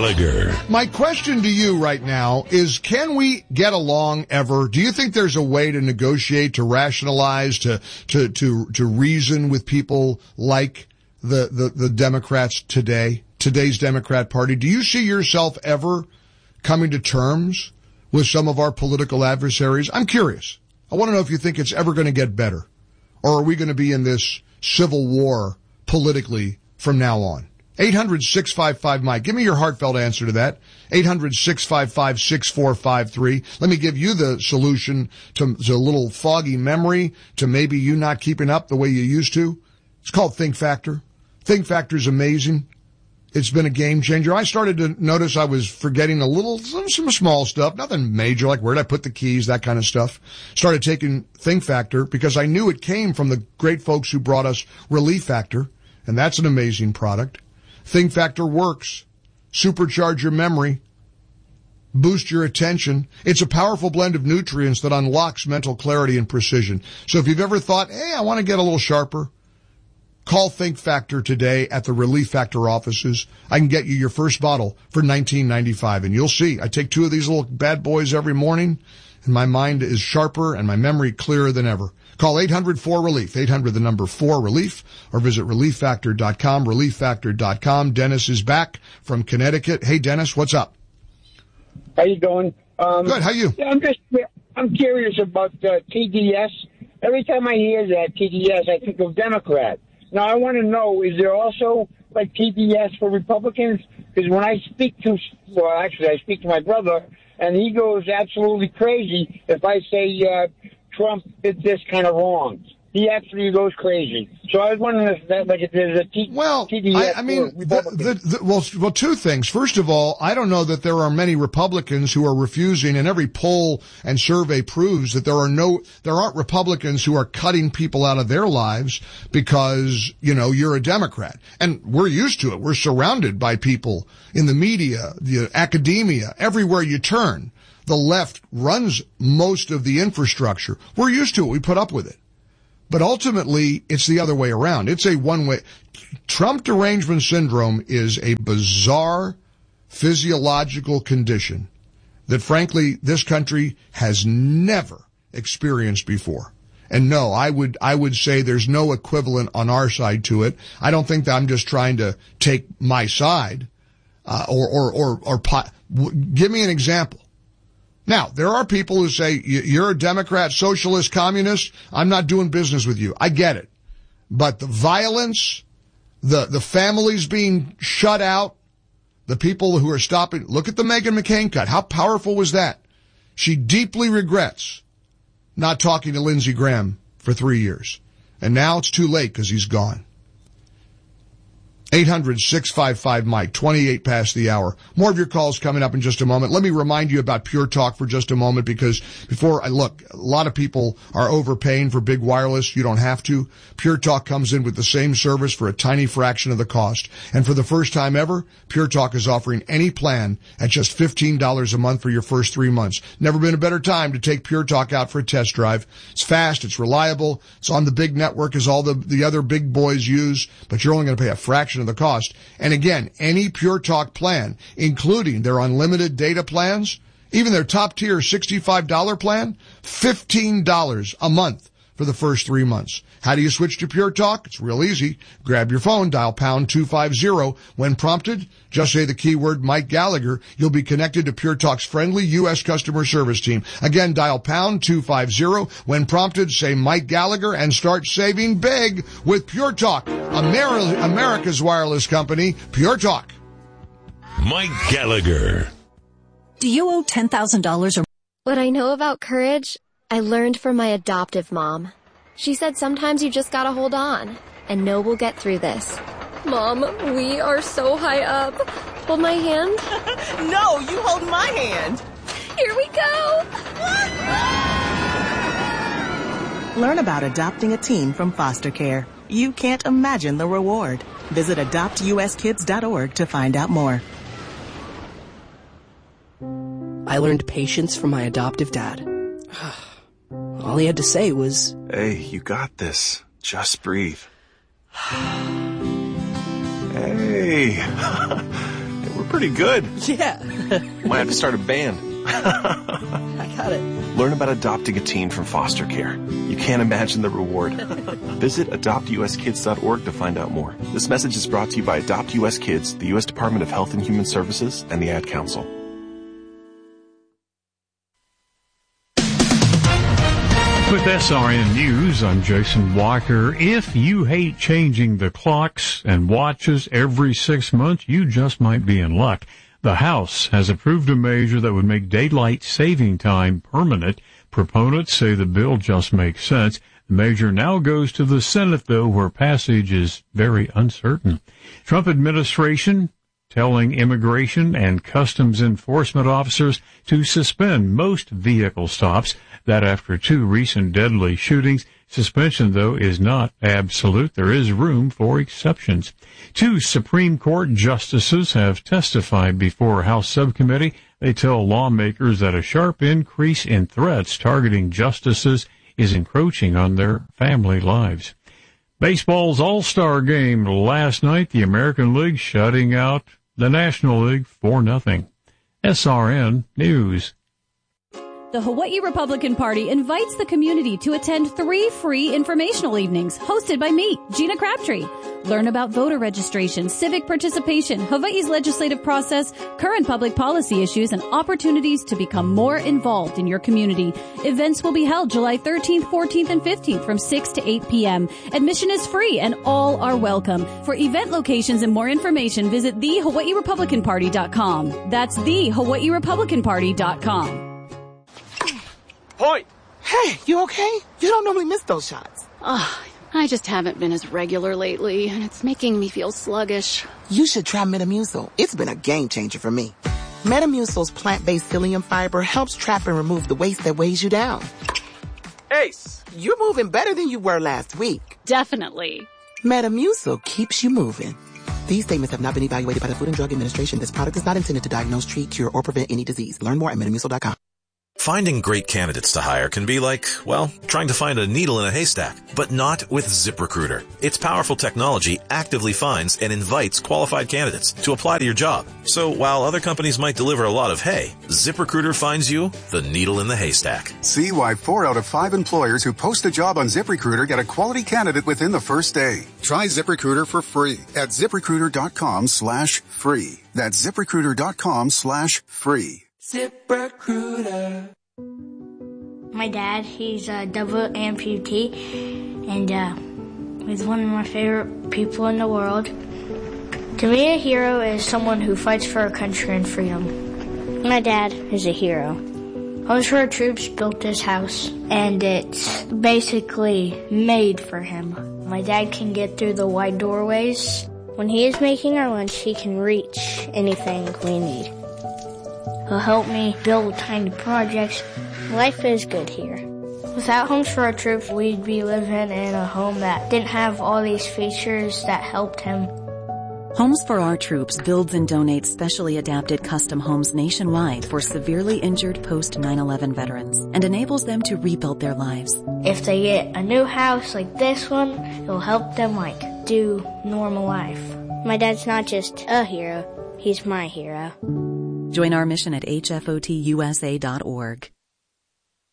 Gallagher. My question to you right now is, can we get along ever? Do you think there's a way to negotiate, to rationalize, to reason with people like the Democrats today's Democrat Party? Do you see yourself ever coming to terms with some of our political adversaries? I'm curious. I want to know if you think it's ever going to get better, or are we going to be in this civil war politically from now on? 800-655-MIKE. Give me your heartfelt answer to that. 800-655-6453. Let me give you the solution to a little foggy memory, to maybe you not keeping up the way you used to. It's called Think Factor. Think Factor is amazing. It's been a game changer. I started to notice I was forgetting some small stuff, nothing major, like where did I put the keys, that kind of stuff. Started taking Think Factor because I knew it came from the great folks who brought us Relief Factor, and that's an amazing product. Think Factor works. Supercharge your memory. Boost your attention. It's a powerful blend of nutrients that unlocks mental clarity and precision. So if you've ever thought, hey, I want to get a little sharper, call Think Factor today at the Relief Factor offices. I can get you your first bottle for $19.95. And you'll see, I take 2 of these little bad boys every morning, and my mind is sharper and my memory clearer than ever. Call 800-4RELIEF, 800-4RELIEF, or visit ReliefFactor.com, ReliefFactor.com. Dennis is back from Connecticut. Hey, Dennis, what's up? How you doing? Good, how you? Yeah, I'm curious about TDS. Every time I hear that, TDS, I think of Democrat. Now, I want to know, is there also, like, TDS for Republicans? Because when I speak to my brother, and he goes absolutely crazy if I say Trump did this kind of wrong. He actually goes crazy. So I was wondering if that, like, if there's a TDS. Well, 2 things. First of all, I don't know that there are many Republicans who are refusing, and every poll and survey proves that there aren't Republicans who are cutting people out of their lives because, you're a Democrat. And we're used to it. We're surrounded by people in the media, the academia, everywhere you turn. The left runs most of the infrastructure. We're used to it. We put up with it. But ultimately, it's the other way around. It's a one-way. Trump derangement syndrome is a bizarre physiological condition that, frankly, this country has never experienced before. And no, I would say there's no equivalent on our side to it. I don't think that I'm just trying to take my side, give me an example. Now, there are people who say, you're a Democrat, socialist, communist, I'm not doing business with you. I get it. But the violence, the families being shut out, the people who are stopping, look at the Meghan McCain cut. How powerful was that? She deeply regrets not talking to Lindsey Graham for 3 years. And now it's too late because he's gone. 800-655-MIKE, 28 past the hour. More of your calls coming up in just a moment. Let me remind you about Pure Talk for just a moment, because a lot of people are overpaying for big wireless. You don't have to. Pure Talk comes in with the same service for a tiny fraction of the cost. And for the first time ever, Pure Talk is offering any plan at just $15 a month for your first 3 months. Never been a better time to take Pure Talk out for a test drive. It's fast, it's reliable, it's on the big network as all the other big boys use, but you're only going to pay a fraction of the cost. And again, any Pure Talk plan, including their unlimited data plans, even their top tier $65 plan, $15 a month for the first 3 months. How do you switch to Pure Talk? It's real easy. Grab your phone, dial pound 250. When prompted, just say the keyword Mike Gallagher. You'll be connected to Pure Talk's friendly U.S. customer service team. Again, dial pound 250. When prompted, say Mike Gallagher and start saving big with Pure Talk. America's wireless company, Pure Talk. Mike Gallagher. Do you owe $10,000 or... What I know about courage, I learned from my adoptive mom. She said sometimes you just gotta hold on and know we'll get through this. Mom, we are so high up. Hold my hand. No, you hold my hand. Here we go. Learn about adopting a teen from foster care. You can't imagine the reward. Visit adoptuskids.org to find out more. I learned patience from my adoptive dad. All he had to say was, "Hey, you got this. Just breathe." Hey, we're pretty good. Yeah. Might have to start a band. I got it. Learn about adopting a teen from foster care. You can't imagine the reward. Visit adoptuskids.org to find out more. This message is brought to you by Adopt US Kids, the U.S. Department of Health and Human Services, and the Ad Council. With SRN News, I'm Jason Walker. If you hate changing the clocks and watches every 6 months, you just might be in luck. The House has approved a measure that would make daylight saving time permanent. Proponents say the bill just makes sense. The measure now goes to the Senate, though, where passage is very uncertain. Trump administration telling immigration and customs enforcement officers to suspend most vehicle stops. That after 2 recent deadly shootings. Suspension, though, is not absolute. There is room for exceptions. 2 Supreme Court justices have testified before a House subcommittee. They tell lawmakers that a sharp increase in threats targeting justices is encroaching on their family lives. Baseball's All-Star game last night, the American League shutting out the National League 4-0. SRN News. The Hawaii Republican Party invites the community to attend 3 free informational evenings hosted by me, Gina Crabtree. Learn about voter registration, civic participation, Hawaii's legislative process, current public policy issues, and opportunities to become more involved in your community. Events will be held July 13th, 14th, and 15th from 6 to 8 p.m. Admission is free and all are welcome. For event locations and more information, visit thehawaiirepublicanparty.com. That's thehawaiirepublicanparty.com. Point! Hey, you okay? You don't normally miss those shots. I just haven't been as regular lately, and it's making me feel sluggish. You should try Metamucil. It's been a game changer for me. Metamucil's plant-based psyllium fiber helps trap and remove the waste that weighs you down. Ace! You're moving better than you were last week. Definitely. Metamucil keeps you moving. These statements have not been evaluated by the Food and Drug Administration. This product is not intended to diagnose, treat, cure, or prevent any disease. Learn more at Metamucil.com. Finding great candidates to hire can be like, well, trying to find a needle in a haystack, but not with ZipRecruiter. Its powerful technology actively finds and invites qualified candidates to apply to your job. So while other companies might deliver a lot of hay, ZipRecruiter finds you the needle in the haystack. See why 4 out of 5 employers who post a job on ZipRecruiter get a quality candidate within the first day. Try ZipRecruiter for free at ZipRecruiter.com/free. That's ZipRecruiter.com/free. ZipRecruiter. My dad, he's a double amputee, and he's one of my favorite people in the world. To me, a hero is someone who fights for our country and freedom. My dad is a hero. Homes for Our Troops built this house, and it's basically made for him. My dad can get through the wide doorways. When he is making our lunch, he can reach anything we need. He'll help me build tiny projects. Life is good here. Without Homes for Our Troops, we'd be living in a home that didn't have all these features that helped him. Homes for Our Troops builds and donates specially adapted custom homes nationwide for severely injured post-9/11 veterans and enables them to rebuild their lives. If they get a new house like this one, it'll help them do normal life. My dad's not just a hero, he's my hero. Join our mission at hfotusa.org.